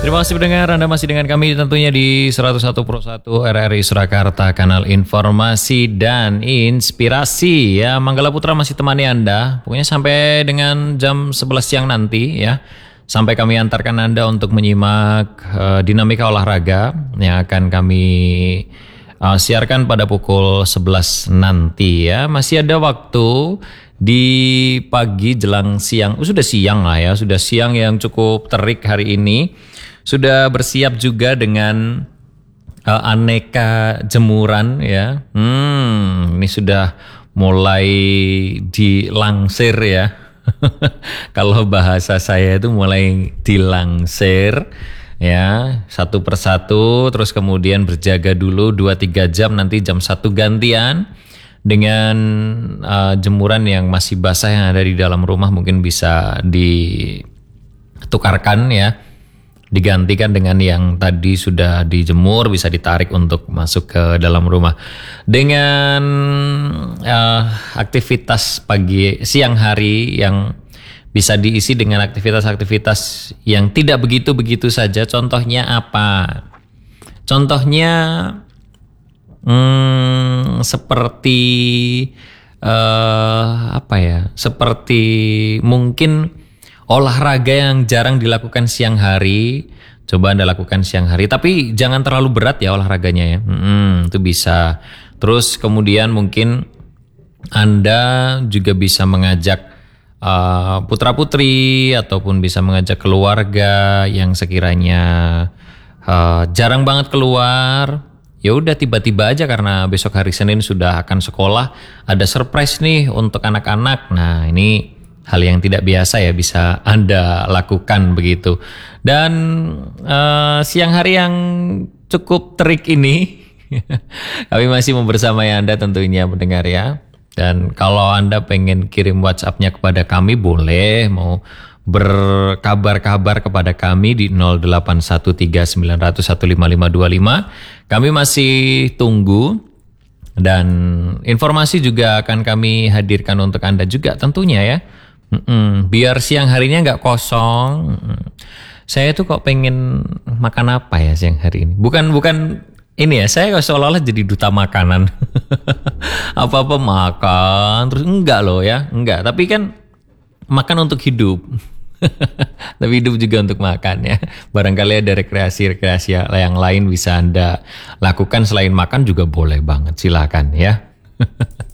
Terima kasih pendengar, Anda masih dengan kami tentunya di 101.1 RRI Surakarta, kanal informasi dan inspirasi ya. Manggala Putra masih temani Anda, pokoknya sampai dengan jam 11 siang nanti ya. Sampai kami antarkan Anda untuk menyimak dinamika olahraga yang akan kami siarkan pada pukul 11 nanti ya. Masih ada waktu di pagi jelang siang, sudah siang lah ya, sudah siang yang cukup terik hari ini. Sudah bersiap juga dengan aneka jemuran ya. Ini sudah mulai dilangsir ya. Kalau bahasa saya itu mulai dilangsir ya, satu persatu, terus kemudian berjaga dulu 2-3 jam, nanti jam 1 gantian dengan jemuran yang masih basah yang ada di dalam rumah, mungkin bisa ditukarkan ya, digantikan dengan yang tadi sudah dijemur, bisa ditarik untuk masuk ke dalam rumah. Dengan aktivitas siang hari yang bisa diisi dengan aktivitas-aktivitas yang tidak begitu-begitu saja. Contohnya apa? Contohnya seperti apa ya? Seperti mungkin olahraga yang jarang dilakukan siang hari, coba Anda lakukan siang hari. Tapi jangan terlalu berat ya olahraganya ya. Itu bisa. Terus kemudian mungkin Anda juga bisa mengajak putra-putri ataupun bisa mengajak keluarga yang sekiranya jarang banget keluar. Ya udah, tiba-tiba aja karena besok hari Senin sudah akan sekolah, ada surprise nih untuk anak-anak. Nah, ini hal yang tidak biasa ya, bisa Anda lakukan begitu. Dan siang hari yang cukup terik ini kami masih membersamai Anda tentunya pendengar ya. Dan kalau Anda pengen kirim WhatsApp-nya kepada kami, boleh, mau berkabar-kabar kepada kami di 081390155525. Kami masih tunggu. Dan informasi juga akan kami hadirkan untuk Anda juga tentunya ya. Biar siang harinya nggak kosong. Saya tuh kok pengen makan apa ya siang hari ini? Bukan ini ya, saya seolah-olah jadi duta makanan. Apa-apa makan, terus enggak loh ya, enggak. Tapi kan makan untuk hidup. Tapi hidup juga untuk makan ya. Barangkali ada rekreasi yang lain bisa Anda lakukan selain makan juga boleh banget, silakan ya.